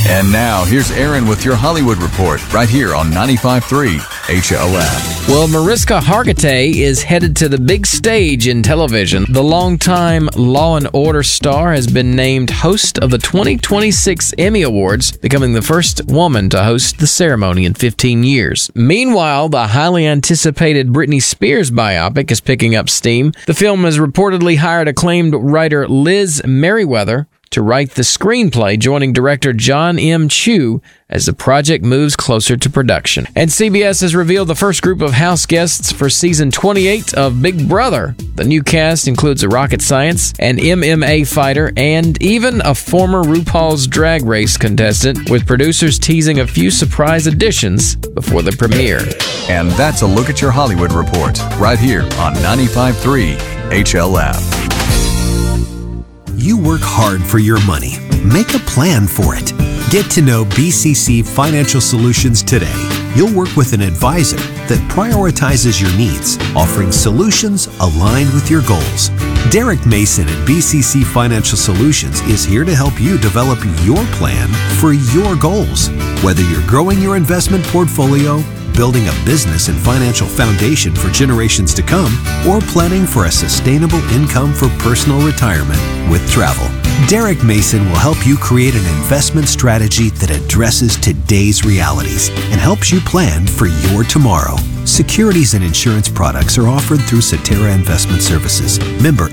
And now, here's Aaron with your Hollywood Report, right here on 95.3 HLF. Well, Mariska Hargitay is headed to the big stage in television. The longtime Law & Order star has been named host of the 2026 Emmy Awards, becoming the first woman to host the ceremony in 15 years. Meanwhile, the highly anticipated Britney Spears biopic is picking up steam. The film has reportedly hired acclaimed writer Liz Merriweather to write the screenplay, joining director John M. Chu as the project moves closer to production. And CBS has revealed the first group of house guests for season 28 of Big Brother. The new cast includes a rocket science, an MMA fighter, and even a former RuPaul's Drag Race contestant, with producers teasing a few surprise additions before the premiere. And that's a look at your Hollywood Report, right here on 95.3 HLF. You work hard for your money. Make a plan for it. Get to know BCC Financial Solutions today. You'll work with an advisor that prioritizes your needs, offering solutions aligned with your goals. Derek Mason at BCC Financial Solutions is here to help you develop your plan for your goals. Whether you're growing your investment portfolio, building a business and financial foundation for generations to come, or planning for a sustainable income for personal retirement with travel. Derek Mason will help you create an investment strategy that addresses today's realities and helps you plan for your tomorrow. Securities and insurance products are offered through Cetera Investment Services. Member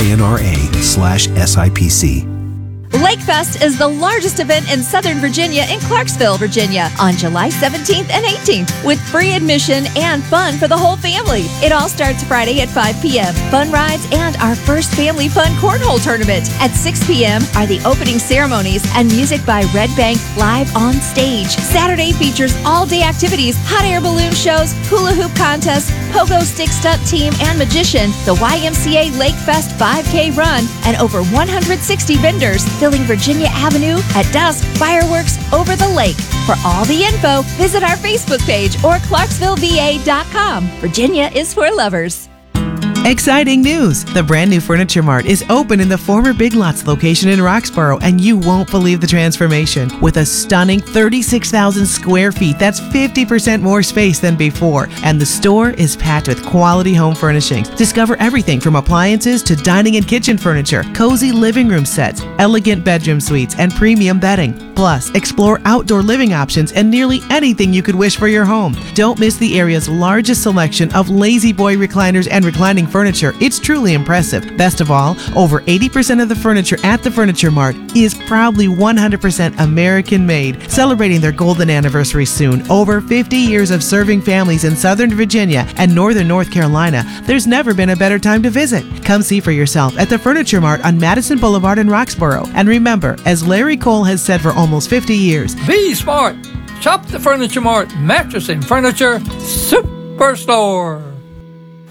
FINRA/SIPC. Lakefest is the largest event in Southern Virginia in Clarksville, Virginia, on July 17th and 18th, with free admission and fun for the whole family. It all starts Friday at 5 p.m. Fun rides and our first family fun cornhole tournament. At 6 p.m. are the opening ceremonies and music by Red Bank live on stage. Saturday features all-day activities, hot air balloon shows, hula hoop contests, pogo stick stunt team and magician, the YMCA Lakefest 5K run, and over 160 vendors filling Virginia Avenue at dusk, fireworks over the lake. For all the info, visit our Facebook page or ClarksvilleVA.com. Virginia is for lovers. Exciting news! The brand new Furniture Mart is open in the former Big Lots location in Roxborough, and you won't believe the transformation. With a stunning 36,000 square feet, that's 50% more space than before. And the store is packed with quality home furnishings. Discover everything from appliances to dining and kitchen furniture, cozy living room sets, elegant bedroom suites, and premium bedding. Plus, explore outdoor living options and nearly anything you could wish for your home. Don't miss the area's largest selection of Lazy Boy recliners and reclining furniture. It's truly impressive. Best of all, over 80% of the furniture at the Furniture Mart is proudly 100% American made. Celebrating their golden anniversary soon, over 50 years of serving families in Southern Virginia and Northern North Carolina, there's never been a better time to visit. Come see for yourself at the Furniture Mart on Madison Boulevard in Roxborough. And remember, as Larry Cole has said for almost 50 years, be smart. Shop the Furniture Mart, mattress and furniture superstore.